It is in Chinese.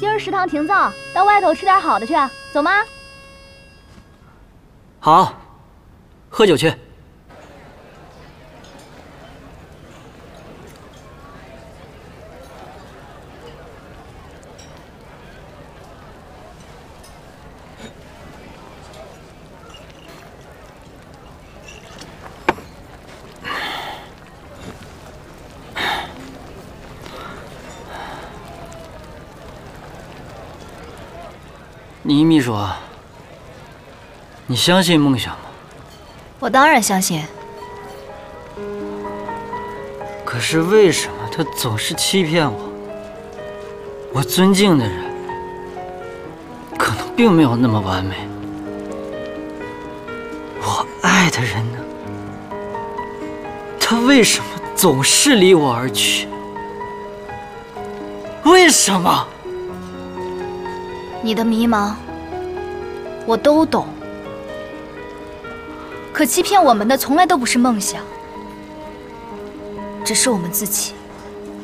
今儿食堂停灶，到外头吃点好的去，走吗？ 好，喝酒去。倪秘书，你相信梦想吗？ 我当然相信。 可是为什么他总是欺骗我？我尊敬的人，可能并没有那么完美。我爱的人呢？他为什么总是离我而去？为什么？ 你的迷茫，我都懂。可欺骗我们的从来都不是梦想，只是我们自己。